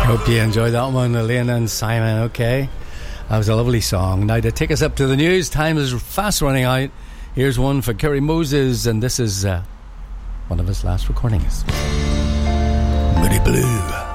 Hope you enjoyed that one, Elaine and Simon. Okay, that was a lovely song. Now to take us up to the news, time is fast running out. Here's one for Kerry Moses, and this is one of his last recordings. Moody Blue.